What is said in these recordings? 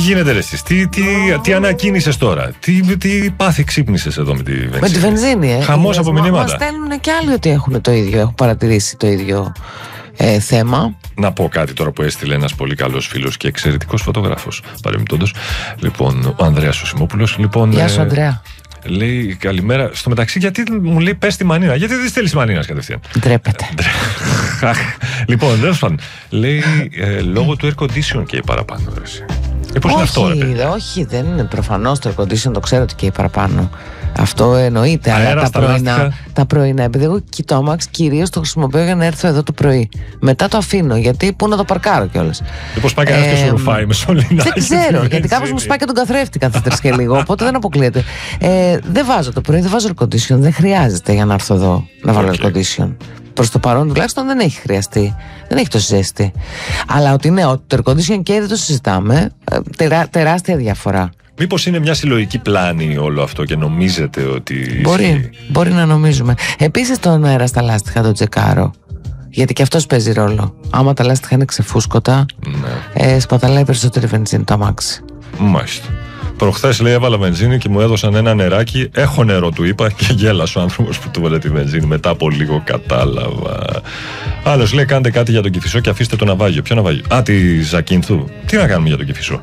γίνεται ρε εσείς, τι ανακοίνησες τώρα, τι πάθη ξύπνησες εδώ με τη βενζίνη. Με τη βενζίνη, Χαμός από μηνύματα. Μας στέλνουν και άλλοι ότι έχουν το ίδιο, έχουν παρατηρήσει το ίδιο θέμα. Να πω κάτι τώρα που έστειλε ένας πολύ καλός φίλος και εξαιρετικός φωτογράφος, παρεμπιπτόντως. Λοιπόν, ο Ανδρέας ο Σιμόπουλος. Λοιπόν, Γεια σου, Ανδρέα. Λέει καλημέρα. Στο μεταξύ, γιατί μου λέει πες τη Μανίνα, γιατί δεν στέλνεις Μανίνας κατευθείαν. Ντρέπεται. Λοιπόν, τέλος πάντων. Λέει λόγω του air condition και η παραπάνω. Πώς είναι αυτό, ρε? Όχι, δεν είναι προφανώς το air condition, το ξέρω ότι και η παραπάνω. Αυτό εννοείται. Αλλά τα πρωινά, επειδή εγώ κοιτώ αμάξι, κυρίως το χρησιμοποιώ για να έρθω εδώ το πρωί. Μετά το αφήνω, γιατί πού να το παρκάρω κιόλας. Μήπως πάει κανένας και σου ρουφάει με σωληνάκι. Δεν ξέρω, γιατί κάπως μου σπάει και τον καθρέφτη κάθε 3 και λίγο. Οπότε δεν αποκλείεται. Δεν βάζω το πρωί, δεν βάζω air condition. Δεν χρειάζεται για να έρθω εδώ να βάλω air condition. Προς το παρόν τουλάχιστον δεν έχει χρειαστεί. Δεν έχει τόση ζέστη. Αλλά ότι ναι, ότι το air condition και δεν το συζητάμε. Τεράστια διαφορά. Μήπως είναι μια συλλογική πλάνη όλο αυτό και νομίζετε ότι. Μπορεί να νομίζουμε. Επίσης τον αέρα στα λάστιχα το τσεκάρω. Γιατί και αυτός παίζει ρόλο. Άμα τα λάστιχα είναι ξεφούσκωτα, σπαταλάει περισσότερη βενζίνη το αμάξι. Μάλιστα. Προχθές λέει έβαλα βενζίνη και μου έδωσαν ένα νεράκι. Έχω νερό, του είπα, και γέλασε ο άνθρωπος που του έβαλε τη βενζίνη. Μετά από λίγο κατάλαβα. Άλλος λέει κάντε κάτι για τον Κηφισό και αφήστε το ναυάγιο. Ποιο ναυάγιο? Τη Ζακίνθου. Τι να κάνουμε για τον Κηφισό?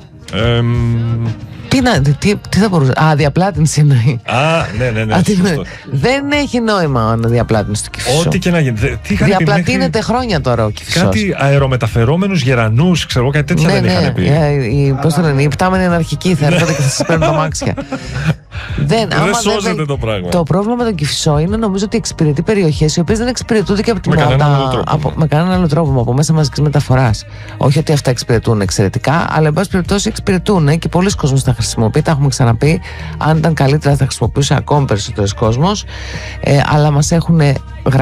Τι θα μπορούσε. Διαπλάτηνση εννοεί. Ναι. Δεν έχει νόημα να διαπλάτηνση του Κηφισό. Ό,τι και να γίνει. Διαπλατείνεται χρόνια τώρα ο Κηφισός. Κάτι αερομεταφερόμενους γερανούς, ξέρω, κάτι τέτοια δεν είχαν πει. Πώς το λένε, οι πτάμενοι αναρχικοί θα έρχονται και θα σας παίρνουν τα μάξια. Δεν σώζεται το πράγμα. Το πρόβλημα με τον Κηφισό είναι νομίζω ότι εξυπηρετεί περιοχές οι οποίες δεν εξυπηρετούνται και από τη με κανέναν άλλο τρόπο από μέσα μαζικής μεταφοράς. Όχι ότι αυτά εξυπηρετούν εξαιρετικά, αλλά εν πάση περιπτώσει εξυπηρετούν και πολλοί κόσμος τα χρησιμοποιεί. Τα έχουμε ξαναπεί. Αν ήταν καλύτερα θα χρησιμοποιούσε ακόμη περισσότερος κόσμος, αλλά μας έχουν